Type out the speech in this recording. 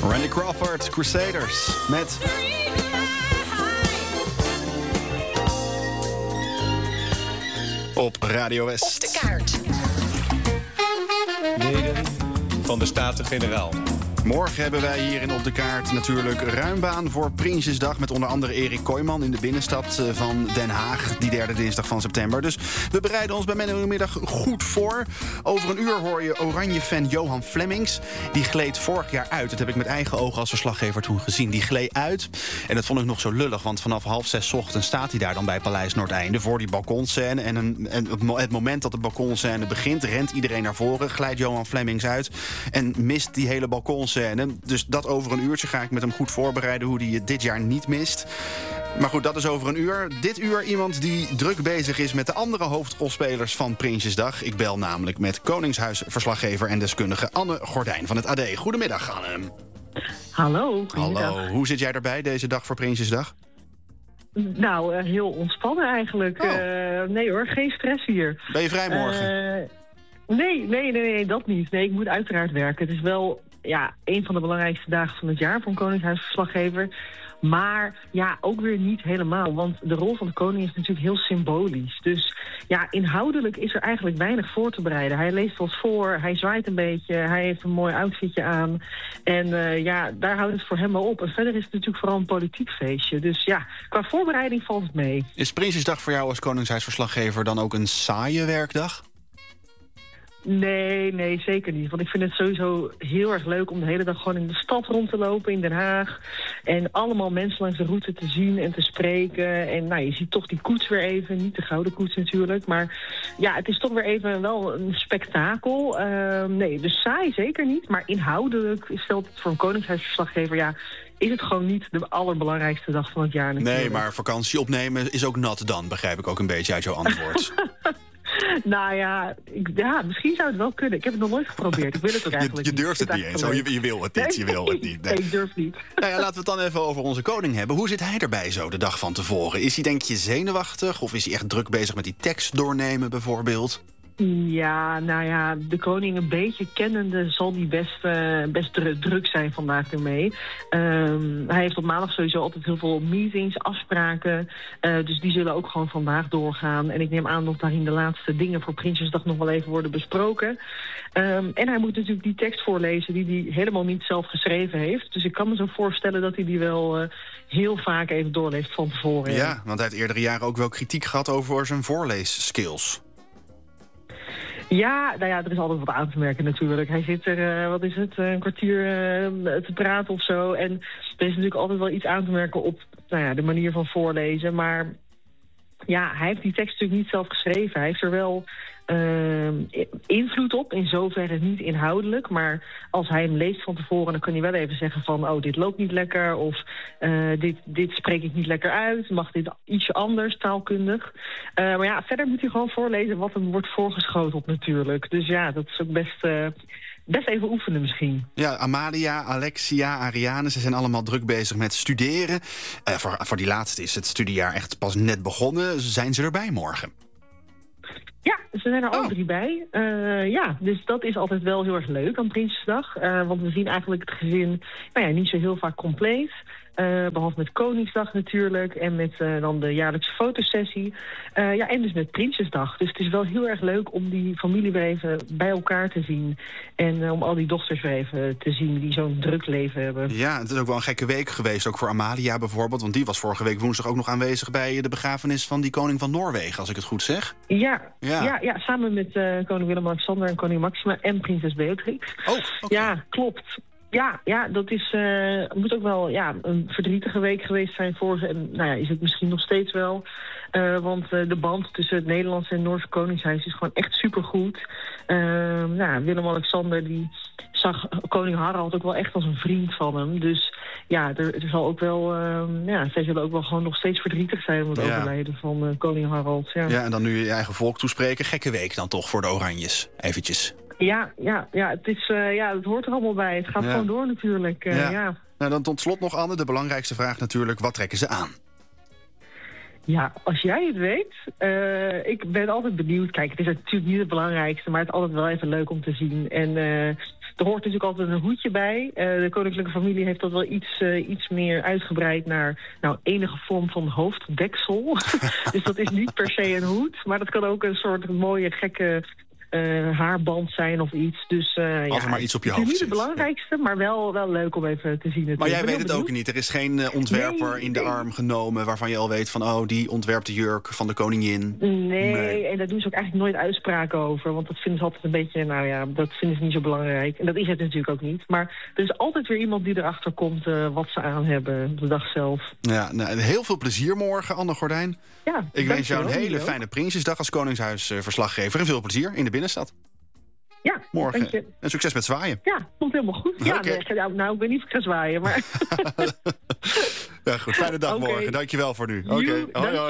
Randy Crawford, Crusaders, met... Op Radio West. Op de kaart. Leden van de Staten-Generaal. Morgen hebben wij hier in Op de Kaart natuurlijk ruim baan voor Prinsjesdag... met onder andere Erik Kooijman in de binnenstad van Den Haag... die derde dinsdag van september. Dus we bereiden ons bij Menno Middag goed voor. Over een uur hoor je Oranje-fan Johan Flemmings. Die gleed vorig jaar uit. Dat heb ik met eigen ogen als verslaggever toen gezien. Die gleed uit. En dat vond ik nog zo lullig, want vanaf 5:30 ochtends staat hij daar dan bij Paleis Noordeinde... voor die balkonscène. En het moment dat de balkonscène begint, rent iedereen naar voren... glijdt Johan Flemmings uit en mist die hele balkonscène. Dus dat over een uurtje ga ik met hem goed voorbereiden... hoe hij het dit jaar niet mist. Maar goed, dat is over een uur. Dit uur iemand die druk bezig is met de andere hoofdrolspelers van Prinsjesdag. Ik bel namelijk met Koningshuisverslaggever en deskundige Anne Gordijn van het AD. Goedemiddag, Anne. Hallo. Hallo. Hoe zit jij erbij deze dag voor Prinsjesdag? Nou, heel ontspannen eigenlijk. Nee hoor, geen stress hier. Ben je vrij morgen? Nee, dat niet. Nee, ik moet uiteraard werken. Het is wel een van de belangrijkste dagen van het jaar voor een Koningshuisverslaggever. Maar ja, ook weer niet helemaal. Want de rol van de koning is natuurlijk heel symbolisch. Dus ja, inhoudelijk is er eigenlijk weinig voor te bereiden. Hij leest wat voor, hij zwaait een beetje, hij heeft een mooi outfitje aan. En daar houdt het voor hem wel op. En verder is het natuurlijk vooral een politiek feestje. Dus ja, qua voorbereiding valt het mee. Is Prinsjesdag voor jou als Koningshuisverslaggever dan ook een saaie werkdag? Nee, zeker niet. Want ik vind het sowieso heel erg leuk om de hele dag gewoon in de stad rond te lopen in Den Haag. En allemaal mensen langs de route te zien en te spreken. En je ziet toch die koets weer even. Niet de gouden koets natuurlijk. Maar ja, het is toch weer even wel een spektakel. Dus saai zeker niet. Maar inhoudelijk stelt het voor een Koningshuisverslaggever... is het gewoon niet de allerbelangrijkste dag van het jaar natuurlijk. Nee, maar vakantie opnemen is ook nat dan, begrijp ik ook een beetje uit jouw antwoord. Nou ja, misschien zou het wel kunnen. Ik heb het nog nooit geprobeerd. Ik wil het ook eigenlijk niet. Je durft het niet eens. Je wil het niet. Nee. Je wil het niet. Nee, ik durf niet. Nou ja, laten we het dan even over onze koning hebben. Hoe zit hij erbij zo de dag van tevoren? Is hij denk je zenuwachtig? Of is hij echt druk bezig met die tekst doornemen bijvoorbeeld? Ja, de koning een beetje kennende zal die best druk zijn vandaag ermee. Hij heeft op maandag sowieso altijd heel veel meetings, afspraken. Dus die zullen ook gewoon vandaag doorgaan. En ik neem aan dat daarin de laatste dingen voor Prinsjesdag nog wel even worden besproken. En hij moet natuurlijk die tekst voorlezen die hij helemaal niet zelf geschreven heeft. Dus ik kan me zo voorstellen dat hij die wel heel vaak even doorleest van tevoren. Ja, want hij heeft eerdere jaren ook wel kritiek gehad over zijn voorleesskills. Ja, er is altijd wat aan te merken natuurlijk. Hij zit er, een kwartier te praten of zo. En er is natuurlijk altijd wel iets aan te merken op de manier van voorlezen. Maar ja, hij heeft die tekst natuurlijk niet zelf geschreven. Hij heeft er wel invloed op, in zoverre niet inhoudelijk. Maar als hij hem leest van tevoren, dan kan hij wel even zeggen van... dit loopt niet lekker, of dit spreek ik niet lekker uit. Mag dit ietsje anders, taalkundig. Maar ja, verder moet hij gewoon voorlezen wat hem wordt voorgeschoteld natuurlijk. Dus ja, dat is ook best even oefenen misschien. Ja, Amalia, Alexia, Ariane, ze zijn allemaal druk bezig met studeren. Voor die laatste is het studiejaar echt pas net begonnen. Zijn ze erbij morgen? Ja, ze zijn er alle drie bij. Dus dat is altijd wel heel erg leuk aan Prinsjesdag. Want we zien eigenlijk het gezin niet zo heel vaak compleet. Behalve met Koningsdag natuurlijk. En met dan de jaarlijkse fotosessie. En dus met Prinsjesdag. Dus het is wel heel erg leuk om die familie weer even bij elkaar te zien. En om al die dochters weer even te zien die zo'n druk leven hebben. Ja, het is ook wel een gekke week geweest. Ook voor Amalia bijvoorbeeld. Want die was vorige week woensdag ook nog aanwezig bij de begrafenis van die koning van Noorwegen. Als ik het goed zeg. Ja, samen met koning Willem-Alexander en koningin Maxima en prinses Beatrix. Oh, okay. Ja, klopt. Ja, dat is, moet ook wel een verdrietige week geweest zijn voor ze. En is het misschien nog steeds wel. Want de band tussen het Nederlandse en het Noorse Koningshuis is gewoon echt supergoed. Willem-Alexander die zag koning Harald ook wel echt als een vriend van hem. Dus ja, er zal ook wel... zij zullen ook wel gewoon nog steeds verdrietig zijn om het overlijden van koning Harald. Ja, en dan nu je eigen volk toespreken. Gekke week dan toch voor de Oranjes, eventjes. Ja, het is, het hoort er allemaal bij. Het gaat gewoon door natuurlijk. Nou, dan tot slot nog, Anne, de belangrijkste vraag natuurlijk. Wat trekken ze aan? Ja, als jij het weet. Ik ben altijd benieuwd. Kijk, het is natuurlijk niet het belangrijkste, maar het is altijd wel even leuk om te zien. En er hoort natuurlijk altijd een hoedje bij. De koninklijke familie heeft dat wel iets meer uitgebreid naar enige vorm van hoofddeksel. Dus dat is niet per se een hoed, maar dat kan ook een soort mooie gekke haarband zijn of iets. Dus als er maar iets op je hoofd zit. Het is zit. niet het belangrijkste, maar wel leuk om even te zien. Maar jij weet het ook niet. Er is geen ontwerper in de arm genomen waarvan je al weet van die ontwerpt de jurk van de koningin. Nee, en daar doen ze ook eigenlijk nooit uitspraken over. Want dat vinden ze altijd een beetje, dat vinden ze niet zo belangrijk. En dat is het natuurlijk ook niet. Maar er is altijd weer iemand die erachter komt wat ze aan hebben op de dag zelf. Ja, heel veel plezier morgen, Anne Gordijn. Ja, ik wens jou een hele fijne Prinsjesdag als Koningshuisverslaggever. En veel plezier in de binnenstad. Ja, morgen. Dank je. En succes met zwaaien. Ja, komt helemaal goed. Ja, ik weet niet of ik ga zwaaien, maar... Ja, goed. Fijne dag morgen. Dankjewel voor nu. Oké. Hoi.